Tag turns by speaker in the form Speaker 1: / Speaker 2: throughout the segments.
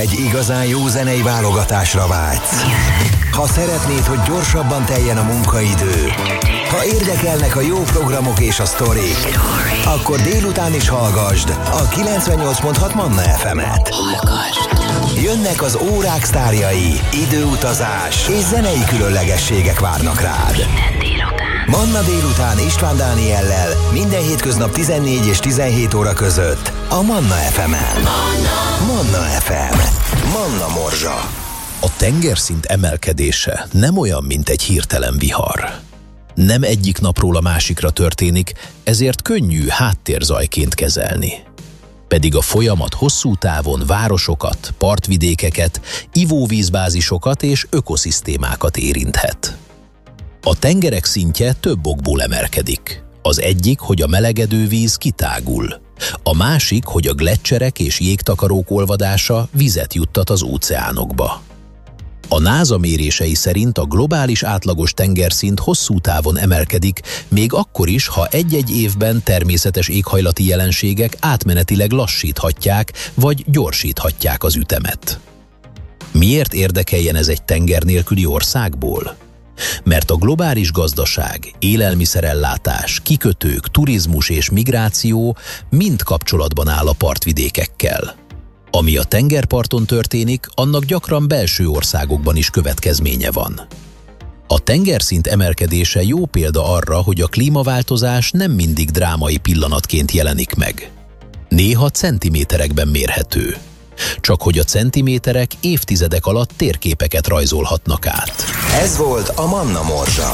Speaker 1: egy igazán jó zenei válogatásra vágysz, ha szeretnéd, hogy gyorsabban teljen a munkaidő, ha érdekelnek a jó programok és a sztorik, akkor délután is hallgasd a 98.6 Manna FM-et. Jönnek az órák sztárjai, időutazás és zenei különlegességek várnak rád. Manna délután István Dániellel minden hétköznap 14 és 17 óra között a Manna FM-en. Manna FM. Manna Morzsa.
Speaker 2: A tengerszint emelkedése nem olyan, mint egy hirtelen vihar. Nem egyik napról a másikra történik, ezért könnyű háttérzajként kezelni. Pedig a folyamat hosszú távon városokat, partvidékeket, ivóvízbázisokat és ökoszisztémákat érinthet. A tengerek szintje több okból emelkedik. Az egyik, hogy a melegedő víz kitágul. A másik, hogy a gleccserek és jégtakarók olvadása vizet juttat az óceánokba. A NASA mérései szerint a globális átlagos tengerszint hosszú távon emelkedik, még akkor is, ha egy-egy évben természetes éghajlati jelenségek átmenetileg lassíthatják vagy gyorsíthatják az ütemet. Miért érdekeljen ez egy tenger nélküli országból? Mert a globális gazdaság, élelmiszerellátás, kikötők, turizmus és migráció mind kapcsolatban áll a partvidékekkel. Ami a tengerparton történik, annak gyakran belső országokban is következménye van. A tengerszint emelkedése jó példa arra, hogy a klímaváltozás nem mindig drámai pillanatként jelenik meg. Néha centiméterekben mérhető. Csak hogy a centiméterek évtizedek alatt térképeket rajzolhatnak át.
Speaker 1: Ez volt a Manna Morzsa.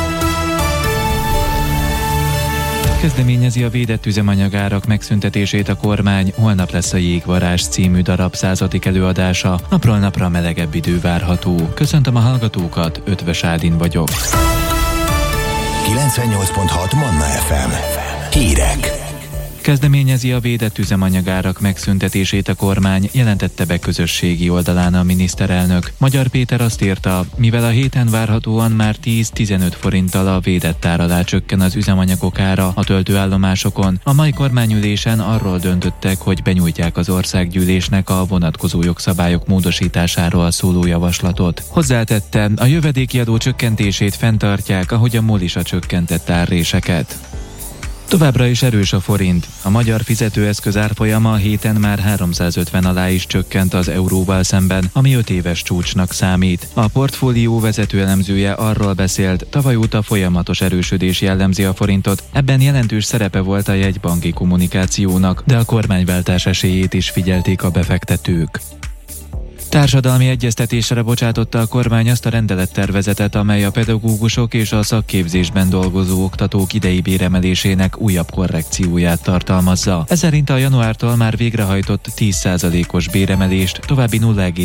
Speaker 3: Kezdeményezi a védett üzemanyagárak megszüntetését a kormány, holnap lesz a Jégvarázs című darab 100. előadása, napról napra melegebb idő várható. Köszöntöm a hallgatókat, Ötvös Ádin vagyok.
Speaker 1: 98.6 Manna FM. Hírek.
Speaker 3: Kezdeményezi a védett üzemanyagárak megszüntetését a kormány, jelentette be közösségi oldalán a miniszterelnök. Magyar Péter azt írta, mivel a héten várhatóan már 10-15 forinttal a védett ár alá csökken az üzemanyagok ára a töltőállomásokon, a mai kormányülésen arról döntöttek, hogy benyújtják az országgyűlésnek a vonatkozó jogszabályok módosításáról szóló javaslatot. Hozzátette, a jövedéki adó csökkentését fenntartják, ahogy a MOL is a csökkentett árréseket. Továbbra is erős a forint. A magyar fizetőeszköz árfolyama a héten már 350 alá is csökkent az euróval szemben, ami 5 éves csúcsnak számít. A portfólió vezető elemzője arról beszélt, tavaly óta folyamatos erősödés jellemzi a forintot, ebben jelentős szerepe volt a jegybanki kommunikációnak, de a kormányváltás esélyét is figyelték a befektetők. Társadalmi egyeztetésre bocsátotta a kormány azt a rendelettervezetet, amely a pedagógusok és a szakképzésben dolgozó oktatók idei béremelésének újabb korrekcióját tartalmazza. Ez szerint a januártól már végrehajtott 10%-os béremelést további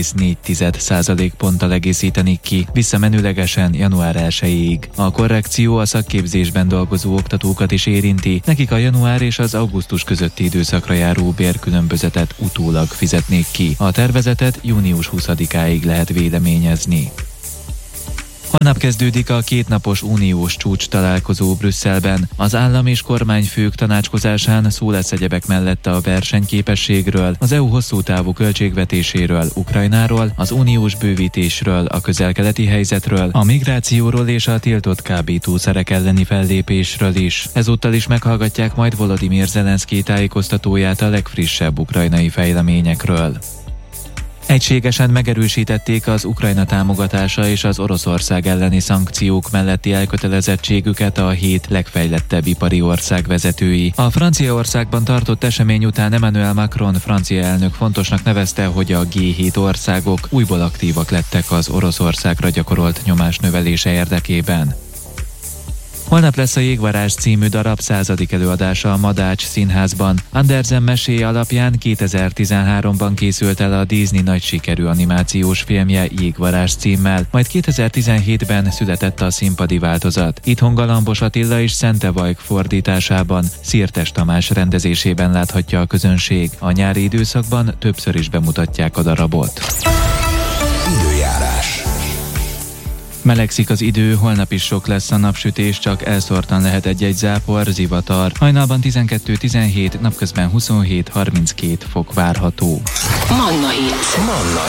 Speaker 3: 0,4% ponttal egészítenik ki, visszamenőlegesen január 1-ig. A korrekció a szakképzésben dolgozó oktatókat is érinti, nekik a január és az augusztus közötti időszakra járó bérkülönbözetet utólag fizetnék ki. A tervezetet június 20-áig lehet véleményezni. Holnap kezdődik a 2 napos uniós csúcs találkozó Brüsszelben. Az állam és kormányfők tanácskozásán szó lesz egyebek mellett a versenyképességről, az EU hosszú távú költségvetéséről, Ukrajnáról, az uniós bővítésről, a közel-keleti helyzetről, a migrációról és a tiltott kábítószerek elleni fellépésről is. Ezúttal is meghallgatják majd Volodymyr Zelenszky tájékoztatóját a legfrissebb ukrajnai fejleményekről. Egységesen megerősítették az Ukrajna támogatása és az Oroszország elleni szankciók melletti elkötelezettségüket a 7 legfejlettebb ipari ország vezetői. A Franciaországban tartott esemény után Emmanuel Macron francia elnök fontosnak nevezte, hogy a G7 országok újból aktívak lettek az Oroszországra gyakorolt nyomás növelése érdekében. Holnap lesz a Jégvarázs című darab 100. előadása a Madács Színházban. Andersen meséje alapján 2013-ban készült el a Disney nagy sikerű animációs filmje Jégvarázs címmel, majd 2017-ben született a színpadi változat. Itthon Galambos Attila és Szente Vajk fordításában, Szirtes Tamás rendezésében láthatja a közönség. A nyári időszakban többször is bemutatják a darabot.
Speaker 1: Időjárás.
Speaker 3: Melegszik az idő, holnap is sok lesz a napsütés, csak elszórtan lehet egy-egy zápor, zivatar. Hajnalban 12-17, napközben 27-32 fok várható.
Speaker 4: Manna Hit.
Speaker 1: Manna